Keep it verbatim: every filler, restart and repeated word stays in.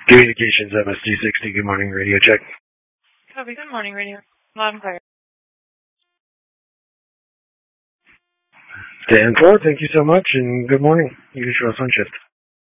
Communications M S D sixty, good morning, radio check. Copy, good morning, radio. Loud and clear. ten four, thank you so much, and good morning. You can show us on shift.